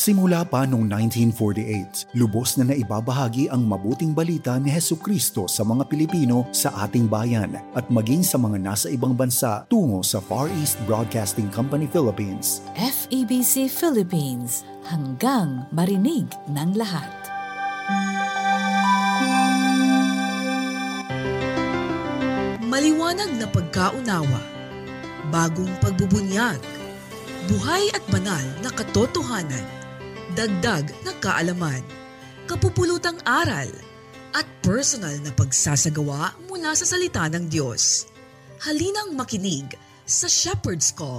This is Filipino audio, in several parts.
Simula pa noong 1948, lubos na naibabahagi ang mabuting balita ni Hesukristo sa mga Pilipino sa ating bayan at maging sa mga nasa ibang bansa tungo sa Far East Broadcasting Company Philippines. FEBC Philippines, hanggang marinig ng lahat. Maliwanag na pagkaunawa, bagong pagbubunyag, buhay at banal na katotohanan, dagdag na kaalaman, kapupulutang aral, at personal na pagsasagawa mula sa salita ng Diyos. Halinang makinig sa Shepherd's Call.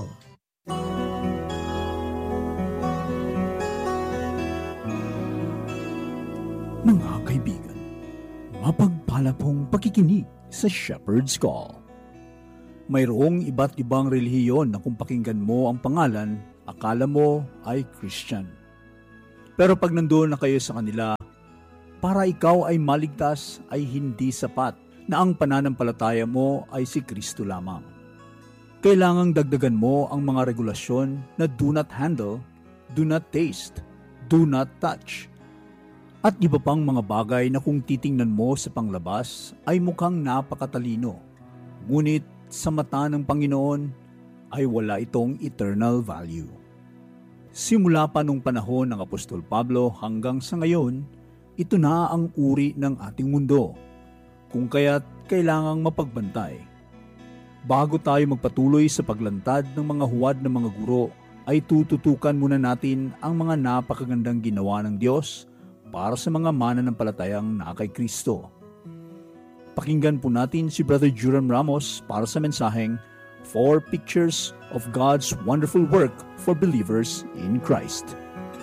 Mga kaibigan, mapagpala pong pakikinig sa Shepherd's Call. Mayroong iba't ibang relihiyon na kung pakinggan mo ang pangalan, akala mo ay Christian. Pero pag nandoon na kayo sa kanila, para ikaw ay maligtas ay hindi sapat na ang pananampalataya mo ay si Kristo lamang. Kailangang dagdagan mo ang mga regulasyon na do not handle, do not taste, do not touch. At iba pang mga bagay na kung titingnan mo sa panglabas ay mukhang napakatalino. Ngunit sa mata ng Panginoon ay wala itong eternal value. Simula pa nung panahon ng Apostol Pablo hanggang sa ngayon, ito na ang uri ng ating mundo, kung kaya't kailangang mapagbantay. Bago tayo magpatuloy sa paglantad ng mga huwad ng mga guro, ay tututukan muna natin ang mga napakagandang ginawa ng Diyos para sa mga mananampalatayang na kay Kristo. Pakinggan po natin si Brother Juran Ramos para sa mensaheng 4 Pictures of God's Wonderful Work for Believers in Christ.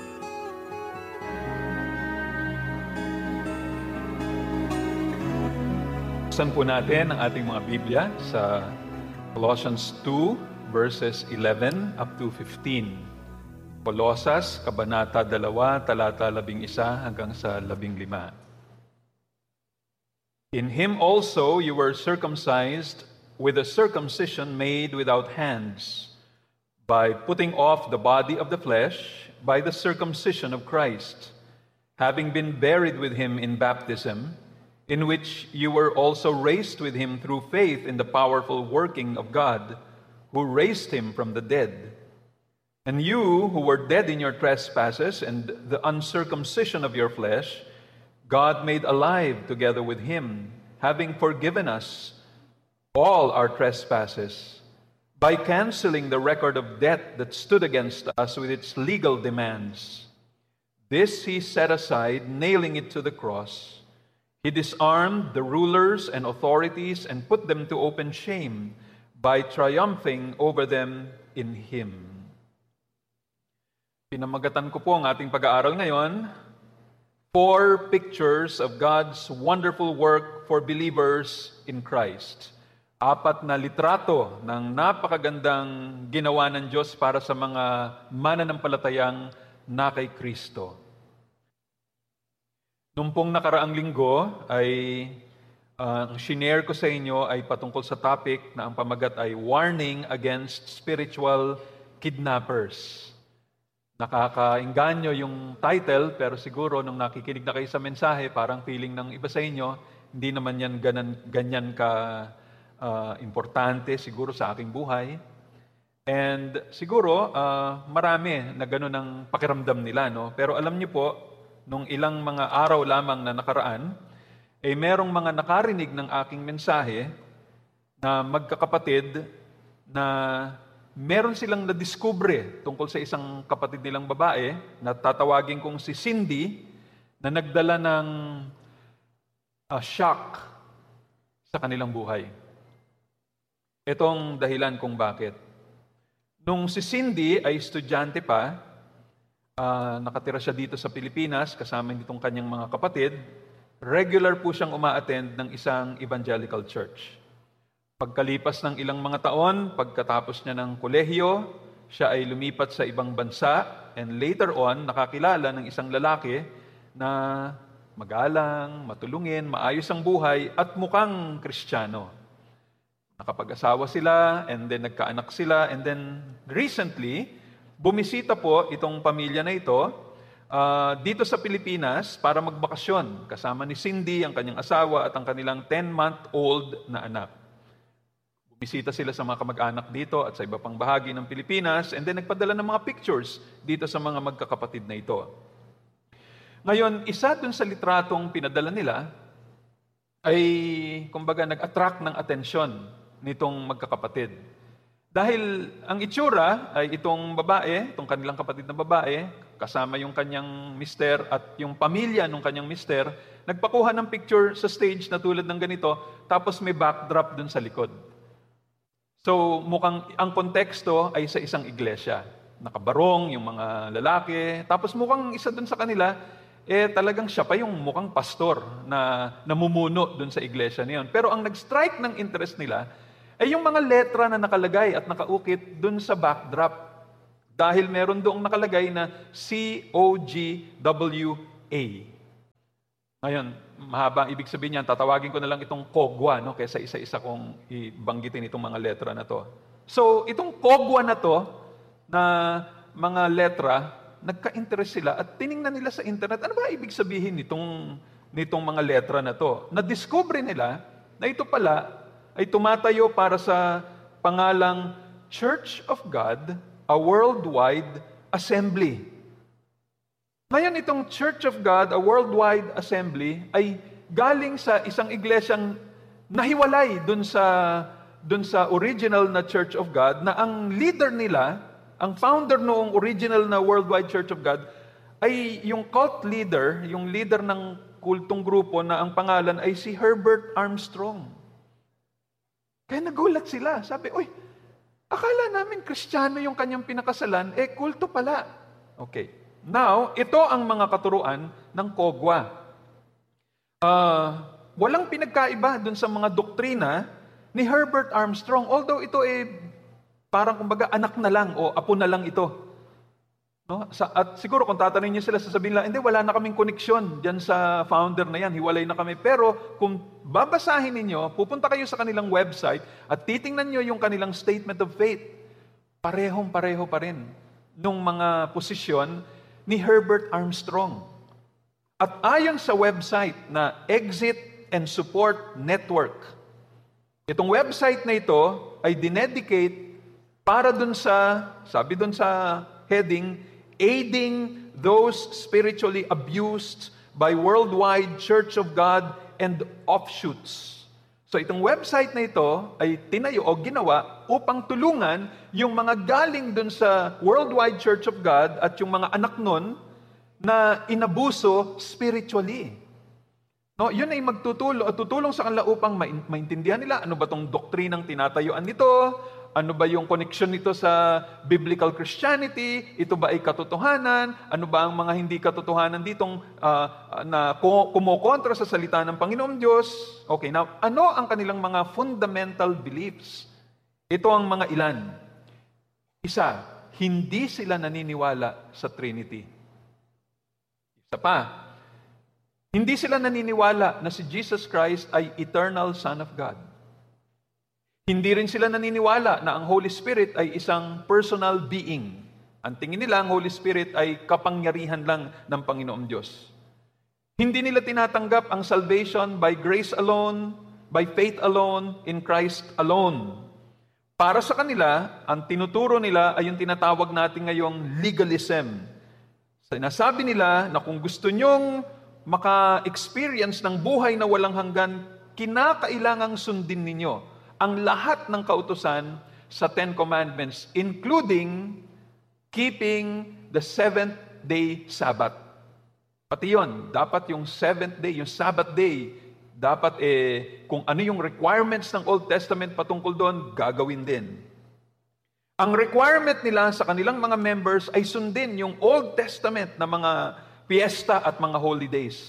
Buksan po natin ang ating mga Biblia sa Colossians 2, verses 11 up to 15. Kolosas, Kabanata 2, talata 11 hanggang sa 15. In Him also you were circumcised with a circumcision made without hands, by putting off the body of the flesh by the circumcision of Christ, having been buried with Him in baptism, in which you were also raised with Him through faith in the powerful working of God, who raised Him from the dead. And you, who were dead in your trespasses and the uncircumcision of your flesh, God made alive together with Him, having forgiven us all our trespasses, by canceling the record of debt that stood against us with its legal demands. This He set aside, nailing it to the cross. He disarmed the rulers and authorities and put them to open shame by triumphing over them in Him. Pinamagatan ko po ang ating pag-aaral ngayon, 4 pictures of God's wonderful work for believers in Christ. 4 na litrato ng napakagandang ginawa ng Diyos para sa mga mananampalatayang na kay Kristo. Nung pong nakaraang linggo ay ang shinare ko sa inyo ay patungkol sa topic na ang pamagat ay Warning Against Spiritual Kidnappers. Nakakainganyo yung title, pero siguro nung nakikinig na kayo sa mensahe, parang feeling ng iba sa inyo, hindi naman yan ganyan ka importante siguro sa aking buhay. And siguro marami na gano'n ang pakiramdam nila, no? Pero alam niyo po, nung ilang mga araw lamang na nakaraan, merong mga nakarinig ng aking mensahe na magkakapatid na meron silang nadiskubre tungkol sa isang kapatid nilang babae na tatawagin kong si Cindy, na nagdala ng shock sa kanilang buhay. Itong dahilan kung bakit. Nung si Cindy ay estudyante pa, nakatira siya dito sa Pilipinas kasama nitong kanyang mga kapatid, regular po siyang uma-attend ng isang evangelical church. Pagkalipas ng ilang mga taon, pagkatapos niya ng kolehiyo, siya ay lumipat sa ibang bansa, and later on, nakakilala ng isang lalaki na magalang, matulungin, maayos ang buhay, at mukhang Kristiyano. Nakapag-asawa sila, and then nagkaanak sila, and then recently, bumisita po itong pamilya na ito dito sa Pilipinas para magbakasyon kasama ni Cindy, ang kanyang asawa at ang kanilang 10-month-old na anak. Bumisita sila sa mga kamag-anak dito at sa iba pang bahagi ng Pilipinas and then nagpadala ng mga pictures dito sa mga magkakapatid na ito. Ngayon, isa dun sa litratong pinadala nila ay, kumbaga, nag-attract ng atensyon nitong magkakapatid. Dahil ang itsura ay itong babae, itong kanilang kapatid na babae, kasama yung kanyang mister at yung pamilya ng kanyang mister, nagpakuha ng picture sa stage na tulad ng ganito, tapos may backdrop dun sa likod. So, mukhang ang konteksto ay sa isang iglesia. Nakabarong yung mga lalaki, tapos mukhang isa dun sa kanila, talagang siya pa yung mukhang pastor na namumuno dun sa iglesia niyon. Pero ang nag-strike ng interest nila ay yung mga letra na nakalagay at nakaukit dun sa backdrop. Dahil meron doong nakalagay na COGWA. Ngayon, mahaba ibig sabihin niyan, tatawagin ko na lang itong Kogwa, no? Kaysa isa-isa kong ibanggitin itong mga letra na to. So, itong Kogwa na to, na mga letra, nagka-interest sila at tiningnan nila sa internet, ano ba ibig sabihin nitong mga letra na to? Na-discover nila na ito pala ay tumatayo para sa pangalang Church of God, a Worldwide Assembly. Ngayon, itong Church of God, a Worldwide Assembly, ay galing sa isang iglesyang nahiwalay dun sa original na Church of God, na ang leader nila, ang founder noong original na Worldwide Church of God, ay yung cult leader, yung leader ng kultong grupo na ang pangalan ay si Herbert Armstrong. Kaya nagulat sila. Sabi, uy, akala namin Kristiyano yung kanyang pinakasalan, kulto pala. Okay. Now, ito ang mga katuruan ng Kogwa. Walang pinagkaiba dun sa mga doktrina ni Herbert Armstrong, although ito parang kumbaga anak na lang o apo na lang ito. No? At siguro kung tatanungin niyo sila, sasabihin lang, hindi, wala na kaming koneksyon dyan sa founder na yan, hiwalay na kami. Pero kung babasahin ninyo, pupunta kayo sa kanilang website at titingnan niyo yung kanilang statement of faith, parehong-pareho pa rin nung mga posisyon ni Herbert Armstrong. At ayon sa website na Exit and Support Network, itong website na ito ay dinedicate para dun sa, sabi dun sa heading, aiding those spiritually abused by Worldwide Church of God and offshoots. So itong website na ito ay tinayo o ginawa upang tulungan yung mga galing dun sa Worldwide Church of God at yung mga anak nun na inabuso spiritually. No, yun ay tutulong sa kanila upang maintindihan nila ano ba tong doktrinang tinatayuan nito, ano ba yung connection nito sa biblical Christianity, ito ba ay katotohanan, ano ba ang mga hindi katotohanan ditong na kumokontra sa salita ng Panginoong Diyos. Okay, now, ano ang kanilang mga fundamental beliefs? Ito ang mga ilan. Isa, hindi sila naniniwala sa Trinity. Isa pa, hindi sila naniniwala na si Jesus Christ ay eternal Son of God. Hindi rin sila naniniwala na ang Holy Spirit ay isang personal being. Ang tingin nila, ang Holy Spirit ay kapangyarihan lang ng Panginoong Diyos. Hindi nila tinatanggap ang salvation by grace alone, by faith alone, in Christ alone. Para sa kanila, ang tinuturo nila ay yung tinatawag natin ngayong legalism. Sinasabi nila na kung gusto nyong maka-experience ng buhay na walang hanggan, kinakailangang sundin ninyo ang lahat ng kautusan sa Ten Commandments, including keeping the seventh-day Sabbath. Pati yun, dapat yung seventh day, yung Sabbath day, dapat kung ano yung requirements ng Old Testament patungkol doon, gagawin din. Ang requirement nila sa kanilang mga members ay sundin yung Old Testament na mga fiesta at mga holy days.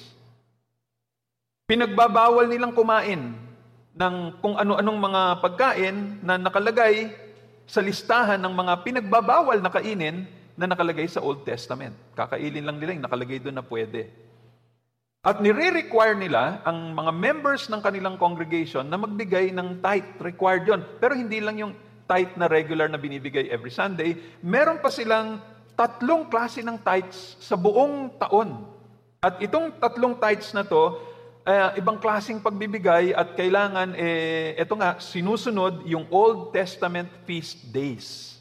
Pinagbabawal nilang kumain ng kung ano-anong mga pagkain na nakalagay sa listahan ng mga pinagbabawal na kainin na nakalagay sa Old Testament. Kakailin lang nila yung nakalagay doon na pwede. At nire-require nila ang mga members ng kanilang congregation na magbigay ng tithe. Required yon. Pero hindi lang yung tithe na regular na binibigay every Sunday. Meron pa silang 3 klase ng tithes sa buong taon. At itong 3 tithes na to, ibang klaseng pagbibigay at kailangan, eto nga, sinusunod yung Old Testament feast days.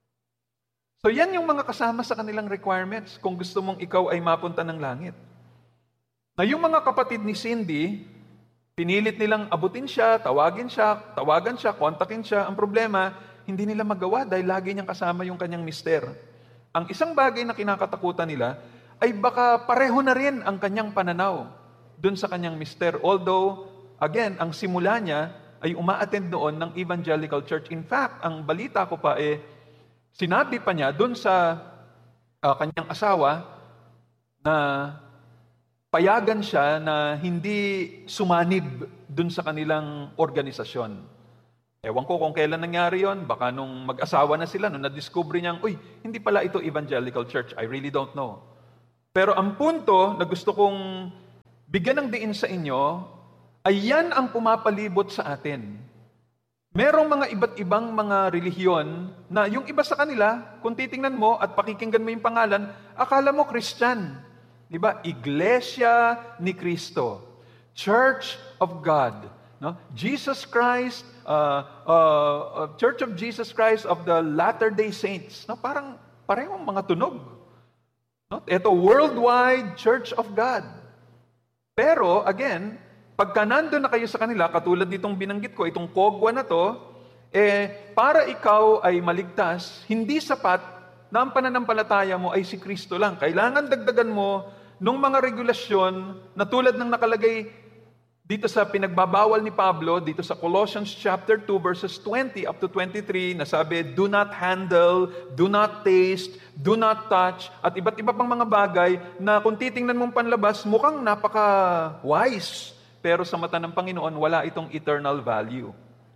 So yan yung mga kasama sa kanilang requirements kung gusto mong ikaw ay mapunta ng langit. Na yung mga kapatid ni Cindy, pinilit nilang abutin siya, tawagan siya, kontakin siya. Ang problema, hindi nila magawa dahil lagi niyang kasama yung kanyang mister. Ang isang bagay na kinakatakutan nila ay baka pareho na rin ang kanyang pananaw dun sa kanyang mister. Although, again, ang simula niya ay uma-attend noon ng evangelical church. In fact, ang balita ko pa sinabi pa niya dun sa kanyang asawa na payagan siya na hindi sumanib dun sa kanilang organisasyon. Ewan ko kung kailan nangyari yon, baka nung mag-asawa na sila, nung na-discover niyang, hindi pala ito evangelical church. I really don't know. Pero ang punto na gusto kong bigyan ng diin sa inyo, ay yan ang pumapalibot sa atin. Merong mga iba't ibang mga relihiyon na yung iba sa kanila, kung titingnan mo at pakikinggan mo yung pangalan, akala mo Christian. Diba? Iglesia ni Cristo. Church of God. No? Jesus Christ, Church of Jesus Christ of the Latter-day Saints. No? Parang parehong mga tunog. No? Ito, Worldwide Church of God. Pero, again, pagka nandun na kayo sa kanila, katulad nitong binanggit ko, itong kogwa na to, para ikaw ay maligtas, hindi sapat na ang pananampalataya mo ay si Kristo lang. Kailangan dagdagan mo nung mga regulasyon na tulad ng nakalagay dito sa pinagbabawal ni Pablo, dito sa Colossians chapter 2 verses 20 up to 23, na sabi, do not handle, do not taste, do not touch, at iba't iba pang mga bagay na kung titingnan mong panlabas, mukhang napaka-wise. Pero sa mata ng Panginoon, wala itong eternal value.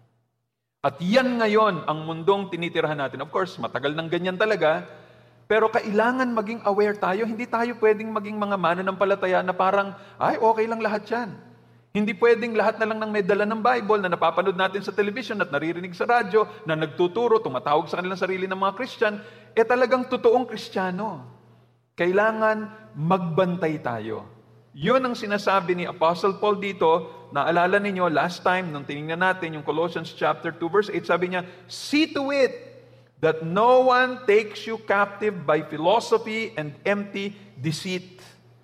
At yan ngayon ang mundong tinitirahan natin. Of course, matagal ng ganyan talaga, pero kailangan maging aware tayo. Hindi tayo pwedeng maging mga mananampalataya na parang, okay lang lahat yan. Hindi pwedeng lahat na lang ng may dala ng Bible na napapanood natin sa television at naririnig sa radyo, na nagtuturo, tumatawag sa kanilang sarili ng mga Christian, talagang totoong Kristiyano. Kailangan magbantay tayo. Yun ang sinasabi ni Apostle Paul dito. Naalala ninyo, last time, nung tinignan natin yung Colossians chapter 2 verse 8, sabi niya, see to it that no one takes you captive by philosophy and empty deceit.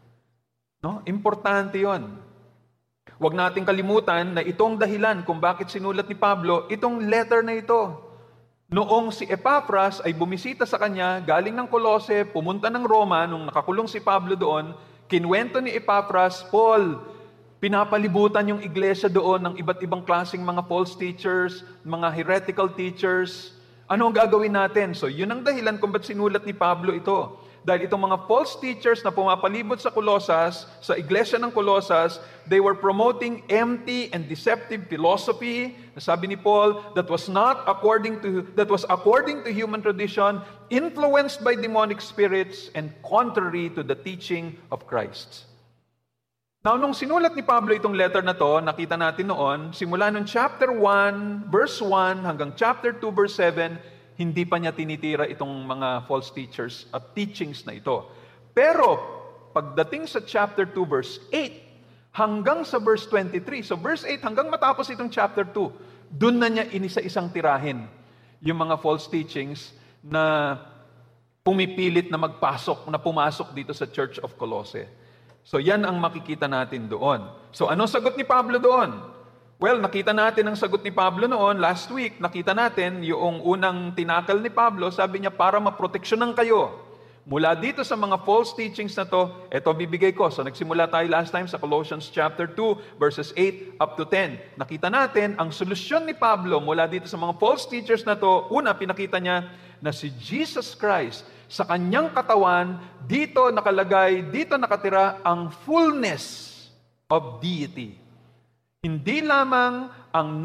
No? Importante yon. Huwag nating kalimutan na itong dahilan kung bakit sinulat ni Pablo, itong letter na ito. Noong si Epaphras ay bumisita sa kanya, galing ng Colose, pumunta ng Roma, nung nakakulong si Pablo doon, kinwento ni Epaphras, Paul, pinapalibutan yung iglesia doon ng iba't ibang klaseng mga false teachers, mga heretical teachers. Ano ang gagawin natin? So, yun ang dahilan kung ba't sinulat ni Pablo ito. Dahil itong mga false teachers na pumapalibot sa Colosas, sa iglesia ng Colosas, they were promoting empty and deceptive philosophy. Sabi ni Paul, that was according to human tradition, influenced by demonic spirits, and contrary to the teaching of Christ. Now, nung sinulat ni Pablo itong letter na to, nakita natin noon, simula nung chapter 1, verse 1, hanggang chapter 2, verse 7, hindi pa niya tinitira itong mga false teachers at teachings na ito. Pero, pagdating sa chapter 2, verse 8, hanggang sa verse 23, so verse 8 hanggang matapos itong chapter 2, dun na niya inisa-isang tirahin yung mga false teachings na pumipilit na pumasok dito sa Church of Colossae. So yan ang makikita natin doon. So anong sagot ni Pablo doon? Well, nakita natin ang sagot ni Pablo noon. Last week, nakita natin yung unang tinakal ni Pablo. Sabi niya, para maproteksyonan kayo mula dito sa mga false teachings na to, eto bibigay ko. So nagsimula tayo last time sa Colossians chapter 2, verses 8 up to 10. Nakita natin ang solusyon ni Pablo mula dito sa mga false teachers na to. Una, pinakita niya na si Jesus Christ, sa kanyang katawan, dito nakalagay, dito nakatira ang fullness of deity. Hindi lamang ang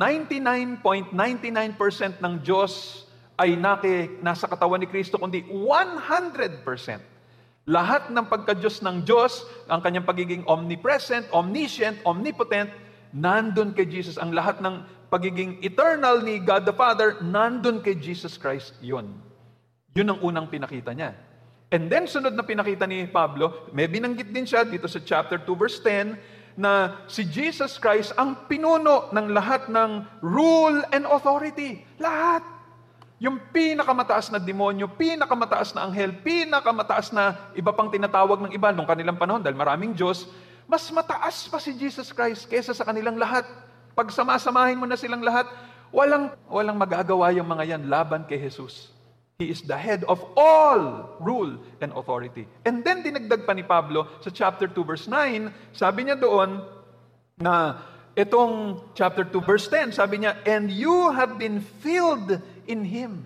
99.99% ng Diyos ay nasa katawan ni Kristo, kundi 100%. Lahat ng pagka-Diyos ng Diyos, ang kanyang pagiging omnipresent, omniscient, omnipotent, nandun kay Jesus. Ang lahat ng pagiging eternal ni God the Father, nandun kay Jesus Christ yun. Yun ang unang pinakita niya. And then, sunod na pinakita ni Pablo, may binanggit din siya dito sa chapter 2, verse 10, na si Jesus Christ ang pinuno ng lahat ng rule and authority. Lahat. Yung pinakamataas na demonyo, pinakamataas na anghel, pinakamataas na iba pang tinatawag ng iba nung kanilang panahon, dahil maraming Diyos, mas mataas pa si Jesus Christ kaysa sa kanilang lahat. Pag samasamahin mo na silang lahat, walang magagawa yung mga yan laban kay Jesus. He is the head of all rule and authority. And then dinagdag pa ni Pablo sa chapter 2 verse 9, sabi niya doon na itong chapter 2 verse 10, sabi niya, and you have been filled in Him.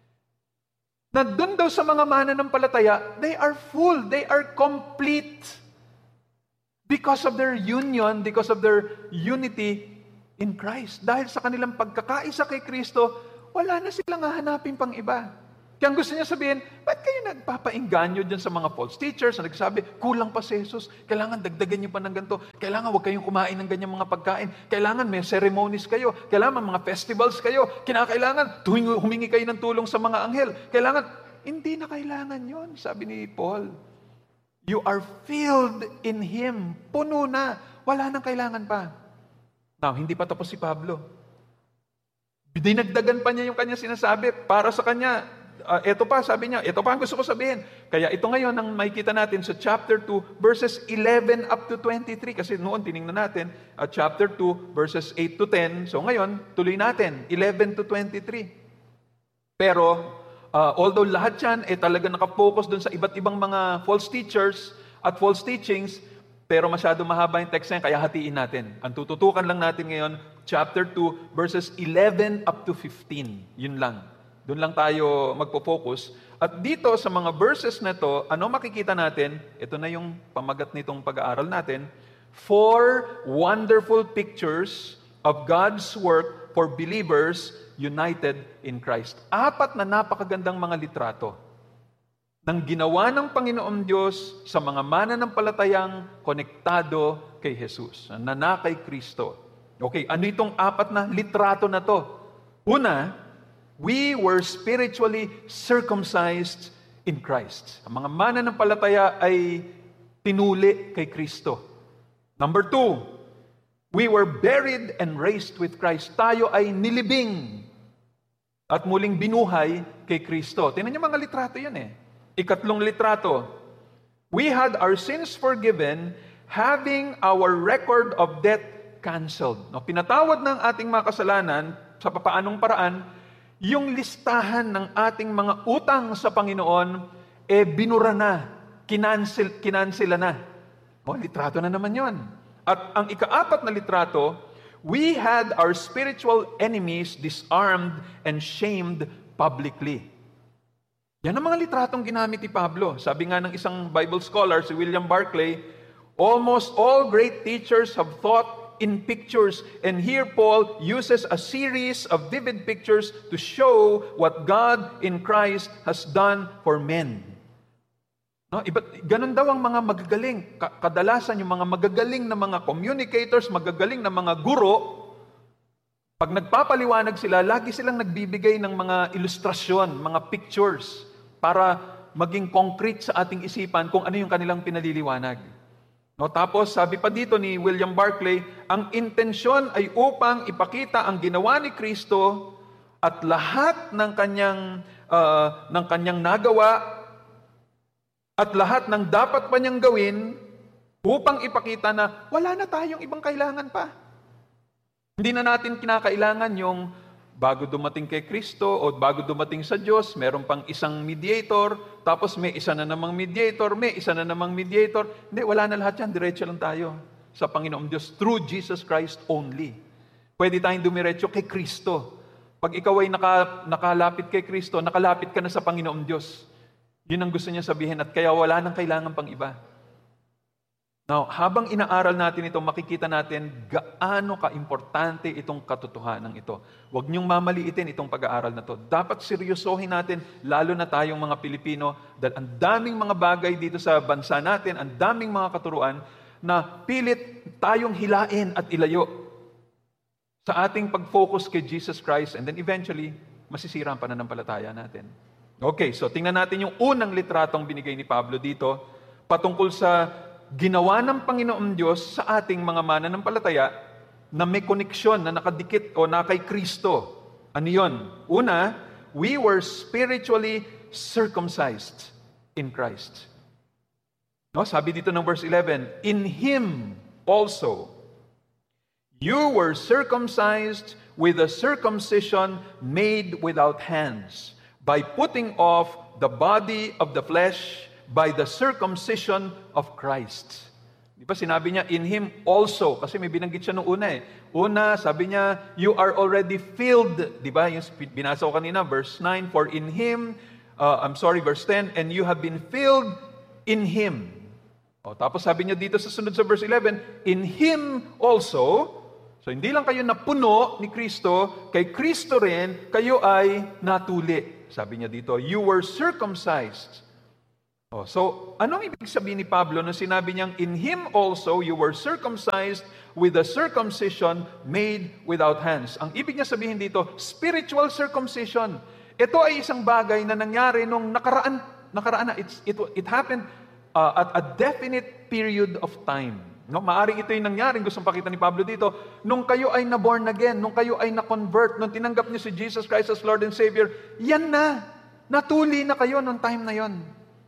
Na doon daw sa mga mananampalataya, they are full, they are complete. Because of their union, because of their unity in Christ. Dahil sa kanilang pagkakaisa kay Kristo, wala na silang hahanapin pang iba. Kaya ang gusto niya sabihin, ba't kayo nagpapainganyo dyan sa mga false teachers na nagsabi, kulang pa si Jesus, kailangan dagdagan niyo pa ng ganito, kailangan huwag kayong kumain ng ganyang mga pagkain, kailangan may ceremonies kayo, kailangan mga festivals kayo, kinakailangan humingi kayo ng tulong sa mga anghel, kailangan, hindi na kailangan yon, sabi ni Paul. You are filled in Him. Puno na. Wala nang kailangan pa. Now, hindi pa tapos si Pablo. Dinagdagan pa niya yung kanya sinasabi para sa kanya. Ito pa, sabi niya, ito pa ang gusto ko sabihin. Kaya ito ngayon ang makikita natin sa chapter 2, verses 11 up to 23. Kasi noon, tinignan natin, chapter 2, verses 8 to 10. So ngayon, tuloy natin, 11 to 23. Pero, although lahat yan, talaga nakapokus dun sa iba't ibang mga false teachers at false teachings, pero masyado mahaba yung text niya, kaya hatiin natin. Ang tututukan lang natin ngayon, chapter 2, verses 11 up to 15. Yun lang. Doon lang tayo magpo-focus. At dito sa mga verses na to, ano makikita natin? Ito na yung pamagat nitong pag-aaral natin. 4 wonderful pictures of God's work for believers united in Christ. 4 na napakagandang mga litrato ng ginawa ng Panginoon Diyos sa mga mananampalatayang konektado kay Jesus, na kay Kristo. Okay, ano itong 4 na litrato na to? Una, we were spiritually circumcised in Christ. Ang mga mananampalataya ay tinuli kay Kristo. Number 2, we were buried and raised with Christ. Tayo ay nilibing at muling binuhay kay Kristo. Tingnan niyo mga litrato yan eh. Ikatlong litrato, we had our sins forgiven, having our record of debt canceled. No, pinatawad ng ating mga kasalanan sa papaanong paraan, yung listahan ng ating mga utang sa Panginoon, binura na, kinansela na. O, litrato na naman yon. At ang ika-4 na litrato, we had our spiritual enemies disarmed and shamed publicly. Yan ang mga litratong ginamit ni Pablo. Sabi nga ng isang Bible scholar, si William Barclay, almost all great teachers have thought in pictures, and here Paul uses a series of vivid pictures to show what God in Christ has done for men. No, ganun daw ang mga magagaling. Kadalasan yung mga magagaling na mga communicators, magagaling na mga guro, pag nagpapaliwanag sila, lagi silang nagbibigay ng mga ilustrasyon, mga pictures, para maging concrete sa ating isipan kung ano yung kanilang pinaliliwanag. No, tapos sabi pa dito ni William Barclay, ang intensyon ay upang ipakita ang ginawa ni Kristo at lahat ng kanyang nagawa at lahat ng dapat pa niyang gawin upang ipakita na wala na tayong ibang kailangan pa. Hindi na natin kinakailangan yung bago dumating kay Kristo o bago dumating sa Diyos, meron pang isang mediator, tapos may isa na namang mediator, may isa na namang mediator. Hindi, wala na lahat yan. Diretso lang tayo sa Panginoong Diyos through Jesus Christ only. Pwede tayong dumiretso kay Kristo. Pag ikaw ay nakalapit kay Kristo, nakalapit ka na sa Panginoong Diyos. Yun ang gusto niya sabihin at kaya wala nang kailangan pang iba. Now, habang inaaral natin ito, makikita natin gaano ka-importante itong katotohanan ito. Huwag niyong mamaliitin itong pag-aaral na ito. Dapat seryosohin natin, lalo na tayong mga Pilipino, dahil ang daming mga bagay dito sa bansa natin, ang daming mga katuruan, na pilit tayong hilain at ilayo sa ating pag-focus kay Jesus Christ, and then eventually, masisira ang pananampalataya natin. Okay, so tingnan natin yung unang litratong binigay ni Pablo dito patungkol sa ginawa ng Panginoong Diyos sa ating mga mananampalataya na may koneksyon, na nakadikit o na kay Kristo. Ano yun? Una, we were spiritually circumcised in Christ. No, sabi dito ng verse 11, in Him also, you were circumcised with a circumcision made without hands, by putting off the body of the flesh by the circumcision of Christ. Di ba sinabi niya, in Him also, kasi may binanggit siya nung una eh. Una, sabi niya, you are already filled. Di ba, yung binasa ko kanina, verse 9, for in Him, verse 10, and you have been filled in Him. O, tapos sabi niya dito sa sunod sa verse 11, in Him also, so hindi lang kayo napuno ni Kristo, kay Kristo rin, kayo ay natuli. Sabi niya dito, you were circumcised. Oh, so, anong ibig sabihin ni Pablo nung sinabi niyang, in Him also you were circumcised with a circumcision made without hands? Ang ibig niya sabihin dito, spiritual circumcision. Ito ay isang bagay na nangyari nung nakaraan na. It happened at a definite period of time. No, maaring ito yung nangyaring gustong pakita ni Pablo dito, nung kayo ay na-born again, nung kayo ay na-convert, nung tinanggap niyo si Jesus Christ as Lord and Savior, yan na, natuli na kayo nung time na yon.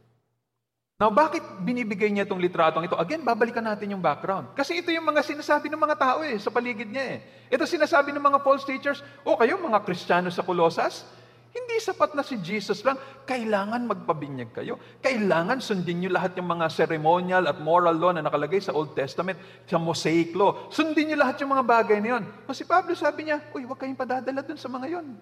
Now, bakit binibigay niya itong litratong ito? Again, babalikan natin yung background. Kasi ito yung mga sinasabi ng mga tao sa paligid niya Ito sinasabi ng mga false teachers, kayo mga Kristiyano sa Colosas, hindi sapat na si Jesus lang. Kailangan magpabinyag kayo. Kailangan sundin nyo lahat yung mga ceremonial at moral law na nakalagay sa Old Testament, sa Mosaic Law. Sundin nyo lahat yung mga bagay na yun. Si Pablo sabi niya, huwag kayong padadala dun sa mga yun.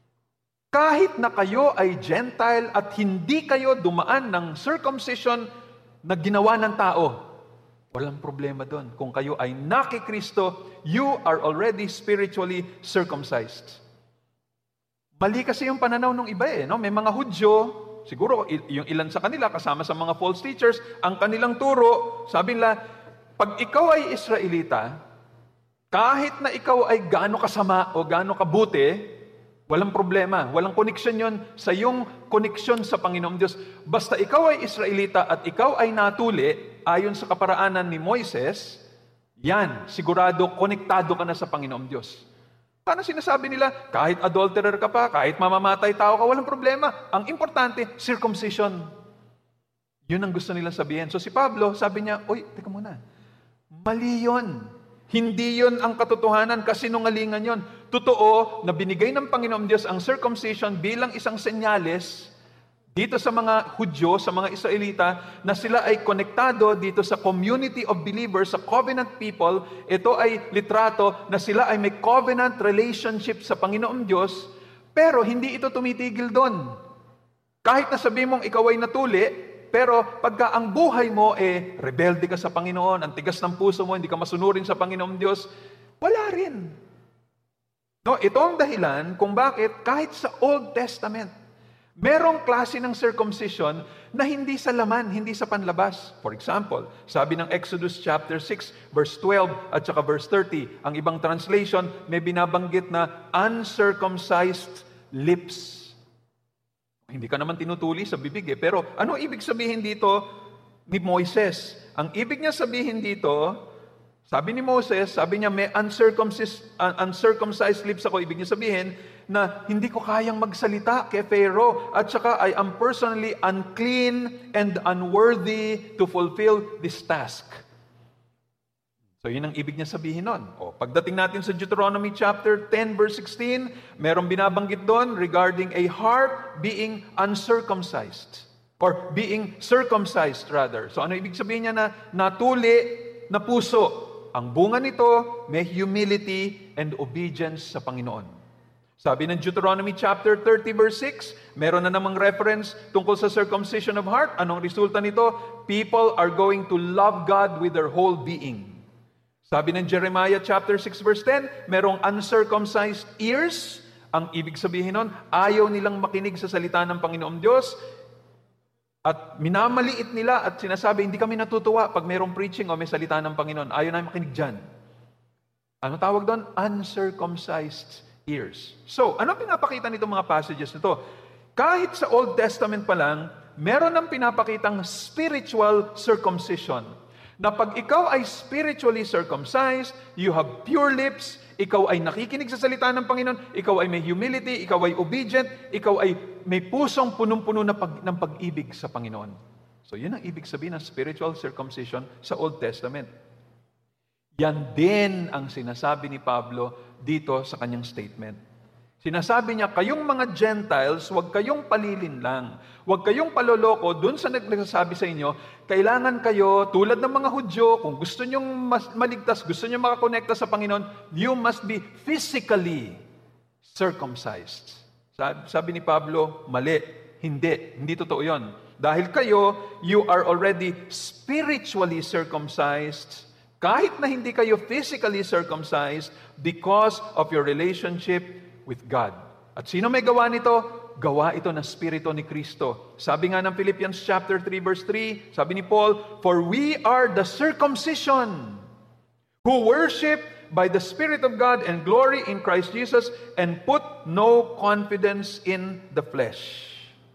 Kahit na kayo ay Gentile at hindi kayo dumaan ng circumcision na ginawa ng tao, walang problema dun. Kung kayo ay na kay Kristo, you are already spiritually circumcised. Mali kasi yung pananaw ng iba no? May mga Hudyo, siguro yung ilan sa kanila kasama sa mga false teachers, ang kanilang turo, sabi nila, pag ikaw ay Israelita, kahit na ikaw ay gaano kasama o gaano kabuti, walang problema, walang koneksyon yon sa iyong koneksyon sa Panginoong Diyos. Basta ikaw ay Israelita at ikaw ay natuli, ayon sa kaparaanan ni Moises, yan, sigurado, konektado ka na sa Panginoong Diyos. Paano sinasabi nila, kahit adulterer ka pa, kahit mamamatay tao ka, walang problema. Ang importante, circumcision. Yun ang gusto nilang sabihin. So si Pablo, sabi niya, teka muna, mali yun. Hindi yun ang katotohanan, kasinungalingan yun. Totoo na binigay ng Panginoong Diyos ang circumcision bilang isang senyales dito sa mga Hudyo, sa mga Israelita, na sila ay konektado dito sa community of believers, sa covenant people. Ito ay litrato na sila ay may covenant relationship sa Panginoong Diyos, pero hindi ito tumitigil doon. Kahit na sabihin mong ikaw ay natuli, pero pagka ang buhay mo rebelde ka sa Panginoon, ang tigas ng puso mo, hindi ka masunurin sa Panginoong Diyos, wala rin. No, ito ang dahilan kung bakit kahit sa Old Testament, merong klase ng circumcision na hindi sa laman, hindi sa panlabas. For example, sabi ng Exodus chapter 6, verse 12 at saka verse 30, ang ibang translation may binabanggit na uncircumcised lips. Hindi ka naman tinutuli sa bibig pero ano ibig sabihin dito ni Moises? Ang ibig niya sabihin dito, sabi ni Moses, sabi niya may uncircumcised lips ako. Ibig niya sabihin na hindi ko kayang magsalita kay Pharaoh at saka I am personally unclean and unworthy to fulfill this task. So yun ang ibig niya sabihin nun. Pagdating natin sa Deuteronomy chapter 10 verse 16, merong binabanggit doon regarding a heart being uncircumcised or being circumcised rather. So ano ibig sabihin niya na natuli na puso? Ang bunga nito, may humility and obedience sa Panginoon. Sabi ng Deuteronomy chapter 30 verse 6, meron na namang reference tungkol sa circumcision of heart. Anong resulta nito? People are going to love God with their whole being. Sabi ng Jeremiah chapter 6 verse 10, merong uncircumcised ears. Ang ibig sabihin nun, ayaw nilang makinig sa salita ng Panginoong Diyos. At minamaliit nila at sinasabi, hindi kami natutuwa pag mayroong preaching o may salita ng Panginoon. Ayaw na makinig dyan. Ano tawag doon? Uncircumcised ears. So, ano pinapakita nitong mga passages nito? Kahit sa Old Testament pa lang, meron ng pinapakitang spiritual circumcision. Na pag ikaw ay spiritually circumcised, you have pure lips, ikaw ay nakikinig sa salita ng Panginoon, ikaw ay may humility, ikaw ay obedient, ikaw ay may pusong punong-puno ng pag-ibig sa Panginoon. So yun ang ibig sabihin ng spiritual circumcision sa Old Testament. Yan din ang sinasabi ni Pablo dito sa kanyang statement. Sinasabi niya, kayong mga Gentiles, huwag kayong palilinlang. Huwag kayong paloloko dun sa nagsasabi sa inyo, kailangan kayo, tulad ng mga Hudyo, kung gusto nyong maligtas, gusto nyong makakonekta sa Panginoon, you must be physically circumcised. Sabi ni Pablo, mali. Hindi totoo yun. Dahil kayo, you are already spiritually circumcised, kahit na hindi kayo physically circumcised because of your relationship with God. At sino may gawa nito? Gawa ito ng Espiritu ni Kristo. Sabi nga ng Philippians chapter 3 verse 3, sabi ni Paul, "For we are the circumcision who worship by the Spirit of God and glory in Christ Jesus and put no confidence in the flesh."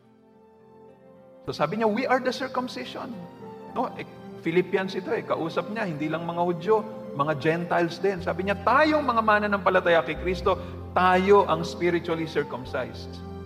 So sabi niya, we are the circumcision. No, Philippians ito kausap niya, hindi lang mga Hudyo, mga Gentiles din. Sabi niya, tayong mga mananampalataya kay Kristo, tayo ang spiritually circumcised.